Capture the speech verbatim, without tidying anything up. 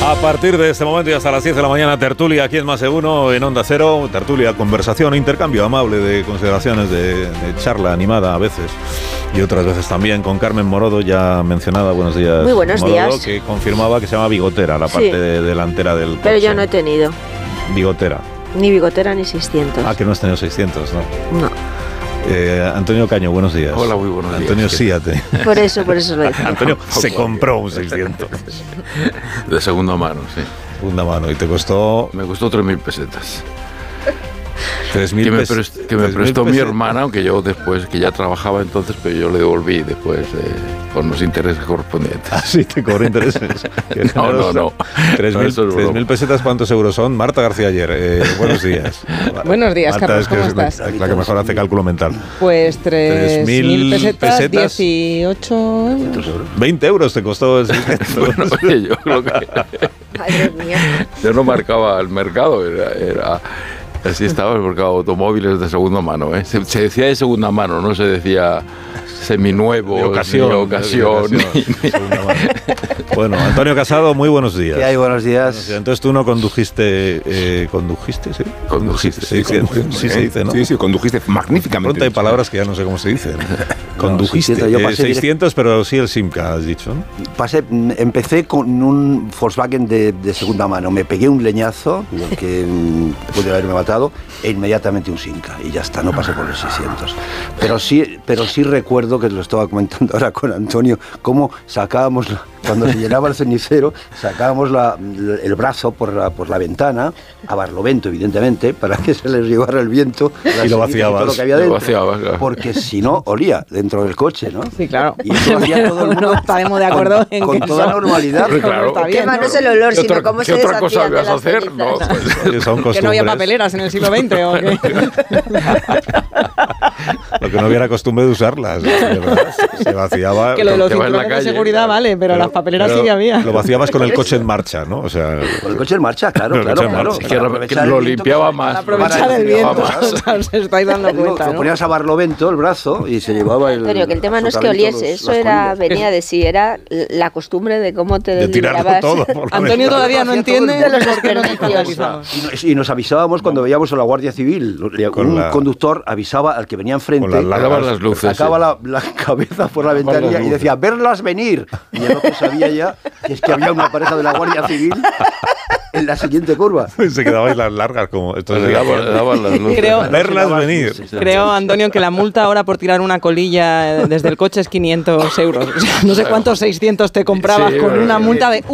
A partir de este momento y hasta las diez de la mañana, tertulia aquí en Más de Uno, en Onda Cero. Tertulia, conversación, intercambio amable de consideraciones, de, de charla animada a veces y otras veces también con Carmen Morodo, ya mencionada. Buenos días. Muy buenos Morodo, días. Que confirmaba que se llama bigotera, la parte sí. de, delantera del coche. Pero yo no he tenido. Bigotera. Ni bigotera ni seiscientos. Ah, que no has tenido seiscientos, ¿no? No. Eh, Antonio Caño, buenos días. Hola, muy buenos días. Antonio sí ha tenido. Por eso, por eso lo digo. Antonio se compró un seiscientos. De segunda mano, sí. Segunda mano. ¿Y te costó? Me costó tres mil pesetas. tres mil que me, pes- prest, que me prestó mi hermana, aunque yo después, que ya trabajaba entonces, pero yo le devolví después eh, con los intereses correspondientes. Ah, sí, te cobró intereses. no, no, no. tres mil pesetas, ¿cuántos euros son? Marta García Ayer, eh, buenos días. Buenos días, Marta, Carlos, es que ¿cómo es estás? La, la que mejor hace cálculo mental. Pues tres mil pesetas, pesetas, dieciocho euros. veinte euros te costó el seiscientos. Bueno, oye, yo creo que... Madre mía. Yo no marcaba el mercado, era... era así estaba el mercado de automóviles de segunda mano, ¿eh? Se, se decía de segunda mano, no se decía seminuevo, de ocasión. De ocasión. De ocasión. Bueno, Antonio Casado, muy buenos días. ¿Qué hay? Buenos días. Buenos días. Entonces tú no condujiste, eh, ¿condujiste? Sí, condujiste. Sí, sí, sí, sí se dice, ¿no? Sí, sí, condujiste magníficamente. Pronto hay palabras que ya no sé cómo se dicen. Condujiste, no, seiscientos, yo pasé eh, seiscientos, pero sí el Simca, has dicho, ¿no? Pasé, empecé con un Volkswagen de, de segunda mano. Me pegué un leñazo, que pude haberme matado, e inmediatamente un Simca. Y ya está, no pasé por los seiscientos. Pero sí, pero sí recuerdo, que lo estaba comentando ahora con Antonio, cómo sacábamos, la, cuando se llenaba el cenicero, sacábamos la, el brazo por la, por la ventana, a barlovento, evidentemente, para que se les llevara el viento. Y lo vaciabas. Lo que había dentro, lo vaciabas, claro. Porque si no, olía dentro del coche, ¿no? Sí, claro. Y eso hacía todo el mundo. No estaremos de acuerdo en con que toda eso, normalidad. Claro. Está bien, Tema ¿no? no es el olor, ¿Qué sino otra, cómo ¿qué se otra cosa deshacían de vas a las hacer? cenizas. No, pues, Son Que no había costumbres. papeleras en el siglo veinte, ¿o qué? Lo que no hubiera costumbre de usarlas, de verdad. Se vaciaba. Que lo de los Te vas en la cinturones de calle, seguridad claro. vale, pero, las papeleras pero sí que había. Lo vaciabas con el coche en marcha, ¿no? O sea, Con el coche en marcha, claro, Con el claro, coche en claro. marcha. que Para lo, aprovechar que lo el viento limpiaba que- más. Para aprovechar Para el viento, limpiaba más. o sea, os estáis dando Lo, cuenta, lo ¿no? ponías a barlovento el brazo y se llevaba el... Antonio, que el tema no es que absolutamente oliese, los- eso las era, colillas. venía de sí, era la costumbre de cómo te de tirarlo liberabas. todo. Por la Antonio ventana. todavía no Hacía todo el entiende mundo. por qué nos Los escandalizamos. Y nos, y nos avisábamos cuando veíamos a la Guardia Civil. Con Un la- conductor avisaba al que venía enfrente, Con las largas- Daban las luces. sacaba sí. la, la cabeza por la Daban las ventanilla y luces. decía, verlas venir. Y el otro sabía ya que es que había una pareja de la Guardia Civil en la siguiente curva. Se quedabais las largas como... Esto Le es- daban, le daban las luces. Creo- Verlas venir. Creo, Antonio, que la multa ahora por tirar una colilla desde el coche es quinientos euros. O sea, no sé cuántos seiscientos te comprabas Sí, con bueno, una multa de